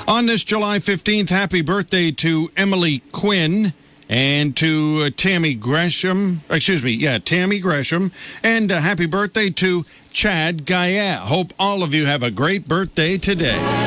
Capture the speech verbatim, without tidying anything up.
On this July fifteenth, happy birthday to Emily Quinn and to uh, Tammy Gresham. Excuse me, yeah, Tammy Gresham. And uh, happy birthday to Chad Guyette. Hope all of you have a great birthday today.